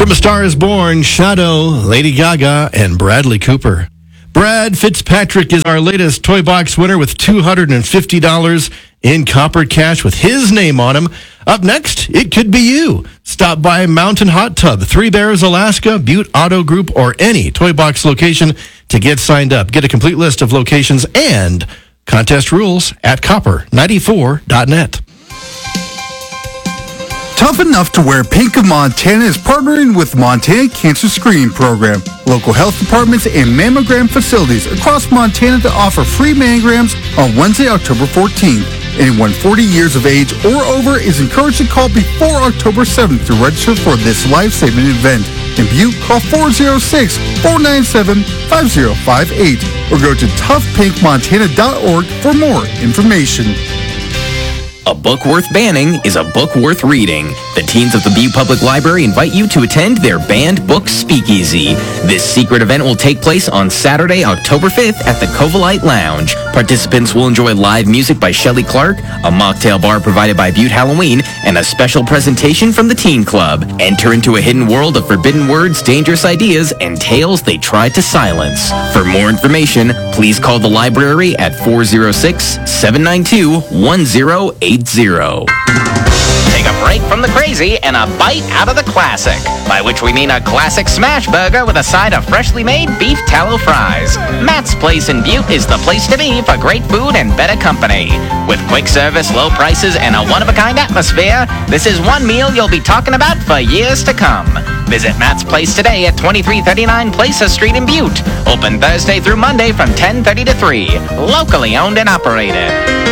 From A Star Is Born, Shadow, Lady Gaga, and Bradley Cooper. Brad Fitzpatrick is our latest Toy Box winner with $250 in Copper Cash with his name on him. Up next, it could be you. Stop by Mountain Hot Tub, Three Bears, Alaska, Butte Auto Group, or any Toy Box location to get signed up. Get a complete list of locations and contest rules at copper94.net. Tough Enough to Wear Pink of Montana is partnering with Montana Cancer Screening Program, local health departments, and mammogram facilities across Montana to offer free mammograms on Wednesday, October 14th. Anyone 40 years of age or over is encouraged to call before October 7th to register for this life-saving event. In Butte, call 406-497-5058 or go to toughpinkmontana.org for more information. A book worth banning is a book worth reading. The teens of the Butte Public Library invite you to attend their banned book speakeasy. This secret event will take place on Saturday, October 5th at the Covalite Lounge. Participants will enjoy live music by Shelley Clark, a mocktail bar provided by Butte Halloween, and a special presentation from the Teen Club. Enter into a hidden world of forbidden words, dangerous ideas, and tales they tried to silence. For more information, please call the library at 406-792-1080. Take a break from the crazy and a bite out of the classic, by which we mean a classic smash burger with a side of freshly made beef tallow fries. Matt's Place in Butte is the place to be for great food and better company. With quick service, low prices, and a one-of-a-kind atmosphere, this is one meal you'll be talking about for years to come. Visit Matt's Place today at 2339 Placer Street in Butte. Open Thursday through Monday from 10:30 to 3. Locally owned and operated.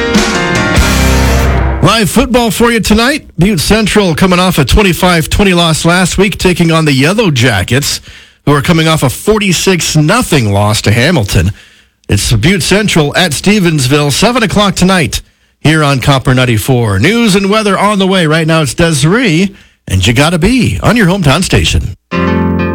Live football for you tonight. Butte Central coming off a 25-20 loss last week, taking on the Yellow Jackets, who are coming off a 46-0 loss to Hamilton. It's Butte Central at Stevensville, 7 o'clock tonight here on Copper 94. News and weather on the way. Right now it's Desiree, and You Gotta Be on your hometown station.